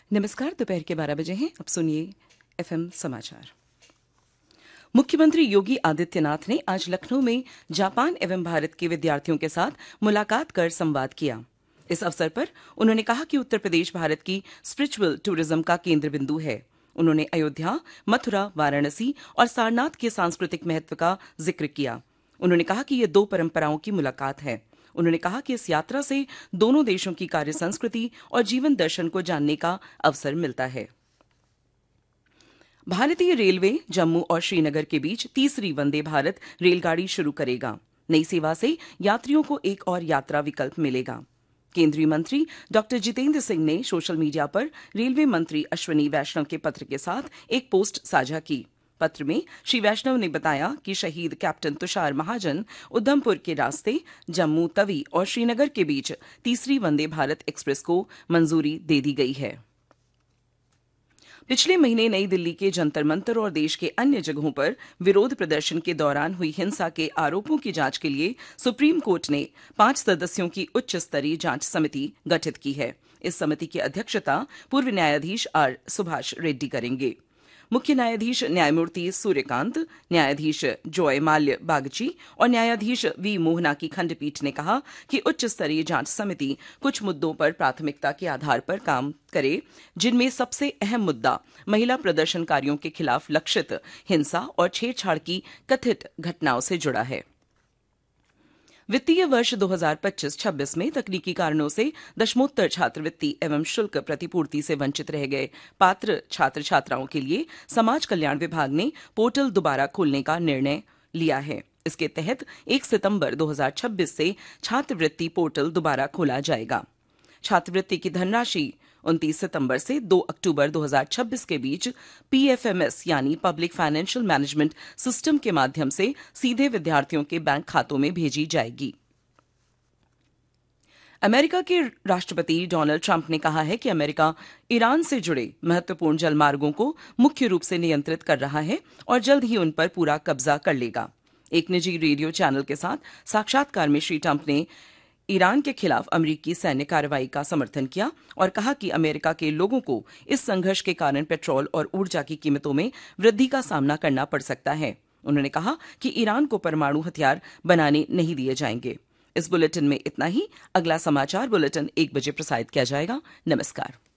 नमस्कार। दोपहर के 12 बजे हैं। अब सुनिए एफएम समाचार। मुख्यमंत्री योगी आदित्यनाथ ने आज लखनऊ में जापान एवं भारत के विद्यार्थियों के साथ मुलाकात कर संवाद किया। इस अवसर पर उन्होंने कहा कि उत्तर प्रदेश भारत की स्पिरिचुअल टूरिज्म का केंद्र बिंदु है। उन्होंने अयोध्या, मथुरा, वाराणसी और सारनाथ के सांस्कृतिक महत्व का जिक्र किया। उन्होंने कहा कि ये दो परंपराओं की मुलाकात है। उन्होंने कहा कि इस यात्रा से दोनों देशों की कार्य संस्कृति और जीवन दर्शन को जानने का अवसर मिलता है। भारतीय रेलवे जम्मू और श्रीनगर के बीच तीसरी वंदे भारत रेलगाड़ी शुरू करेगा। नई सेवा से यात्रियों को एक और यात्रा विकल्प मिलेगा। केंद्रीय मंत्री डॉक्टर जितेंद्र सिंह ने सोशल मीडिया पर रेलवे मंत्री अश्विनी वैष्णव के पत्र के साथ एक पोस्ट साझा की। पत्र में श्री वैष्णव ने बताया कि शहीद कैप्टन तुषार महाजन उधमपुर के रास्ते जम्मू तवी और श्रीनगर के बीच तीसरी वंदे भारत एक्सप्रेस को मंजूरी दे दी गई है। पिछले महीने नई दिल्ली के जंतर मंतर और देश के अन्य जगहों पर विरोध प्रदर्शन के दौरान हुई हिंसा के आरोपों की जांच के लिए सुप्रीम कोर्ट ने 5 सदस्यों की उच्च स्तरीय जांच समिति गठित की है। इस समिति की अध्यक्षता पूर्व न्यायाधीश आर सुभाष रेड्डी करेंगे। मुख्य न्यायाधीश न्यायमूर्ति सूर्यकांत, न्यायाधीश जॉय माल्य बागची और न्यायाधीश वी मोहना की खंडपीठ ने कहा कि उच्च स्तरीय जांच समिति कुछ मुद्दों पर प्राथमिकता के आधार पर काम करे, जिनमें सबसे अहम मुद्दा महिला प्रदर्शनकारियों के खिलाफ लक्षित हिंसा और छेड़छाड़ की कथित घटनाओं से जुड़ा है। वित्तीय वर्ष 2025-26 में तकनीकी कारणों से दशमोत्तर छात्रवृत्ति एवं शुल्क प्रतिपूर्ति से वंचित रह गए पात्र छात्र छात्राओं के लिए समाज कल्याण विभाग ने पोर्टल दोबारा खोलने का निर्णय लिया है। इसके तहत 1 सितंबर 2026 से छात्रवृत्ति पोर्टल दोबारा खोला जाएगा। छात्रवृत्ति की धनराशि 29 सितंबर से 2 अक्टूबर 2026 के बीच पीएफएमएस यानी पब्लिक फाइनेंशियल मैनेजमेंट सिस्टम के माध्यम से सीधे विद्यार्थियों के बैंक खातों में भेजी जाएगी। अमेरिका के राष्ट्रपति डोनाल्ड ट्रंप ने कहा है कि अमेरिका ईरान से जुड़े महत्वपूर्ण जलमार्गों को मुख्य रूप से नियंत्रित कर रहा है और जल्द ही उन पर पूरा कब्जा कर लेगा। एक निजी रेडियो चैनल के साथ साक्षात्कार में श्री ट्रंप ने ईरान के खिलाफ अमेरिकी सैन्य कार्रवाई का समर्थन किया और कहा कि अमेरिका के लोगों को इस संघर्ष के कारण पेट्रोल और ऊर्जा की कीमतों में वृद्धि का सामना करना पड़ सकता है। उन्होंने कहा कि ईरान को परमाणु हथियार बनाने नहीं दिए जाएंगे। इस बुलेटिन में इतना ही। अगला समाचार बुलेटिन 1 बजे प्रसारित किया जाएगा। नमस्कार।